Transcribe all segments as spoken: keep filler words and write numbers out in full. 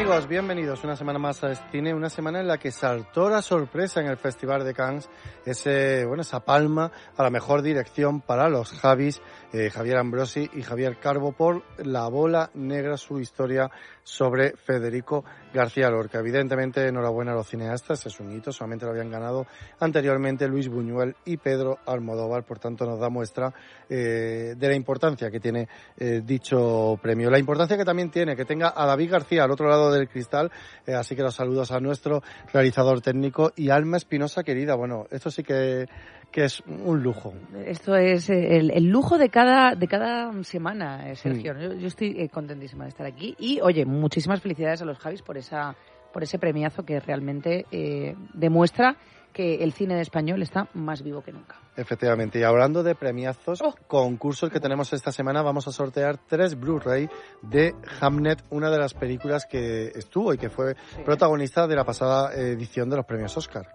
amigos, bienvenidos una semana más a Cine, una semana en la que saltó la sorpresa en el Festival de Cannes, ese, bueno, esa palma a la mejor dirección para los Javis, eh, Javier Ambrosi y Javier Calvo por La bola negra, su historia sobre Federico García Lorca. Evidentemente, enhorabuena a los cineastas, es un hito, solamente lo habían ganado anteriormente Luis Buñuel y Pedro Almodóvar, por tanto nos da muestra eh, de la importancia que tiene eh, dicho premio, la importancia que también tiene que tenga a David García al otro lado del cristal, eh, así que los saludos a nuestro realizador técnico y Alma Espinosa querida. Bueno, esto sí que, que es un lujo. Esto es el, el lujo de cada de cada semana, eh, Sergio. Mm. Yo, yo estoy eh, contentísima de estar aquí y, oye, muchísimas felicidades a los Javis por esa por ese premiazo que realmente eh, demuestra que el cine de español está más vivo que nunca. Efectivamente, y hablando de premiazos, oh. concursos que tenemos esta semana, vamos a sortear tres Blu-ray de Hamnet, una de las películas que estuvo y que fue sí. protagonista de la pasada edición de los premios Oscar.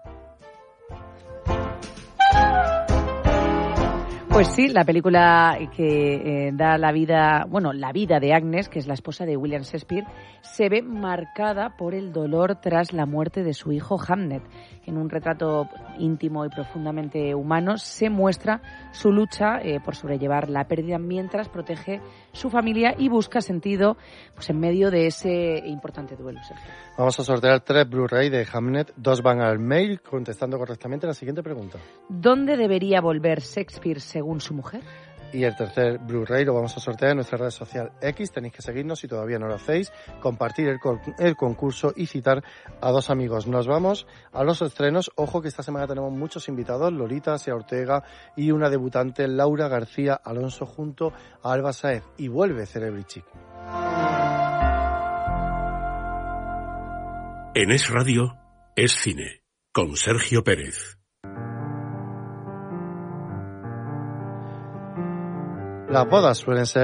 Pues sí, la película que eh, da la vida, bueno, la vida de Agnes, que es la esposa de William Shakespeare, se ve marcada por el dolor tras la muerte de su hijo Hamnet. En un retrato íntimo y profundamente humano se muestra su lucha eh, por sobrellevar la pérdida mientras protege su familia y busca sentido pues en medio de ese importante duelo, Sergio. Vamos a sortear tres Blu-ray de Hamnet, dos van al mail, contestando correctamente la siguiente pregunta. ¿Dónde debería volver Shakespeare según su mujer? Y el tercer Blu-ray lo vamos a sortear en nuestra red social X. Tenéis que seguirnos si todavía no lo hacéis, compartir el, con- el concurso y citar a dos amigos. Nos vamos a los estrenos. Ojo que esta semana tenemos muchos invitados, Lolita Sea Ortega y una debutante, Laura García Alonso, junto a Alba Sáez. Y vuelve Celebrity Chic. En Es Radio, Es Cine, con Sergio Pérez. Las bodas suelen ser